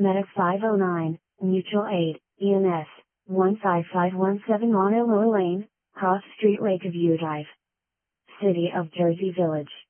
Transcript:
Medic 509, Mutual Aid, EMS, 15517 Honolulu Lane, Cross Street, Lakeview Drive. City of Jersey Village.